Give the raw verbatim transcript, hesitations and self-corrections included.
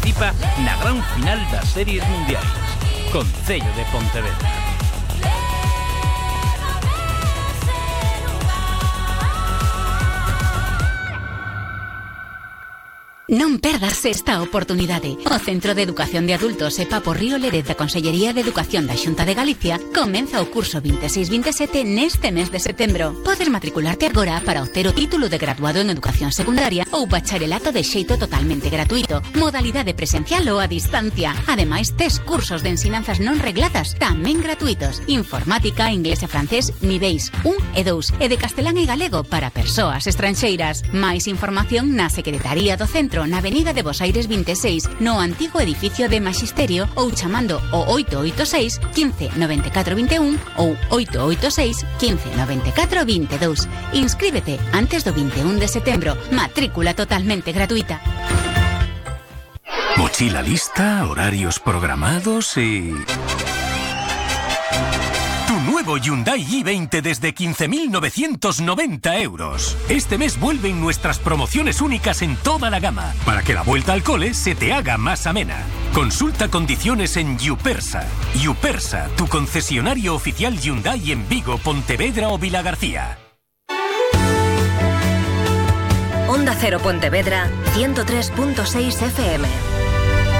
participa na gran final das series mundiais. Concello de Pontevedra. Non perdas esta oportunidade. O Centro de Educación de Adultos e Papo Río Lérez da Consellería de Educación da Xunta de Galicia comeza o curso veintiséis veintisiete neste mes de setembro. Podes matricularte agora para obter o título de graduado en Educación Secundaria ou bacharelato de xeito totalmente gratuito, modalidade presencial ou a distancia. Ademais, tes cursos de ensinanzas non regladas tamén gratuitos. Informática, inglés e francés, niveis un e dous, e de castelán e galego para persoas estranxeiras. Mais información na Secretaría do Centro na Avenida de Bos Aires veintiséis, no antigo edificio de Maxisterio, ou chamando o oito oito seis, quince, noventa e catro veintiún ou oito oito seis, quince, noventa e catro veintidós. Inscríbete antes do veintiún de setembro. Matrícula totalmente gratuita. Mochila lista, horarios programados y... Nuevo Hyundai i veinte desde quince mil novecientos noventa euros. Este mes vuelven nuestras promociones únicas en toda la gama, para que la vuelta al cole se te haga más amena. Consulta condiciones en Yupersa. Yupersa, tu concesionario oficial Hyundai en Vigo, Pontevedra o Vilagarcía. Onda Cero Pontevedra, ciento tres punto seis F M.